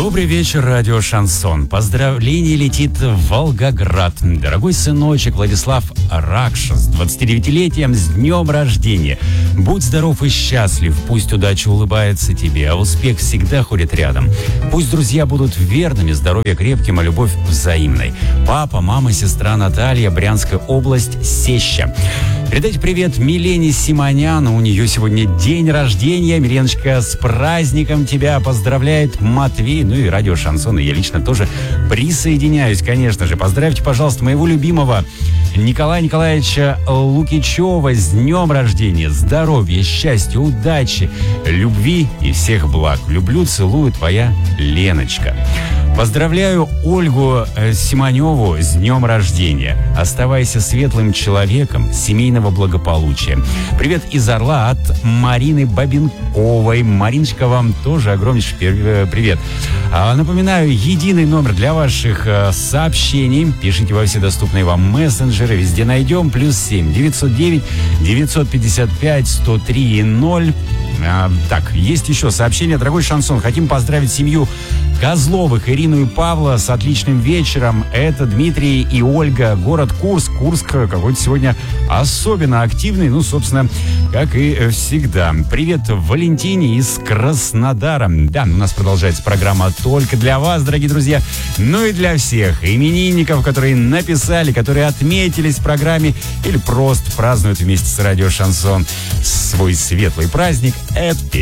Добрый вечер, радио «Шансон». Поздравление летит в Волгоград. Дорогой сыночек Владислав Ракша с 29-летием, с днем рождения. Будь здоров и счастлив, пусть удача улыбается тебе, а успех всегда ходит рядом. Пусть друзья будут верными, здоровье крепким, а любовь взаимной. Папа, мама, сестра Наталья, Брянская область, Сеща. Передайте привет Милене Симонян, у нее сегодня день рождения. Миленочка, с праздником тебя поздравляет Матвей, ну и радио «Шансон». И я лично тоже присоединяюсь, конечно же. Поздравьте, пожалуйста, моего любимого Николая Николаевича Лукичева с днем рождения. Здоровья, счастья, удачи, любви и всех благ. Люблю, целую, твоя Леночка. Поздравляю Ольгу Симоневу с днем рождения. Оставайся светлым человеком, семейного благополучия. Привет из Орла от Марины Бабенковой. Мариночка, вам тоже огромнейший привет. Напоминаю, единый номер для ваших сообщений. Пишите во все доступные вам мессенджеры. Везде найдем. +7 909 955 103 0. Так, есть еще сообщение. Дорогой Шансон, хотим поздравить семью Козловых, Ирину и Павла с отличным вечером. Это Дмитрий и Ольга, город Курск. Курск какой-то сегодня особенно активный, ну, собственно, как и всегда. Привет Валентине из Краснодара. Да, у нас продолжается программа только для вас, дорогие друзья, ну и для всех именинников, которые написали, которые отметились в программе или просто празднуют вместе с радио Шансон свой светлый праздник. Это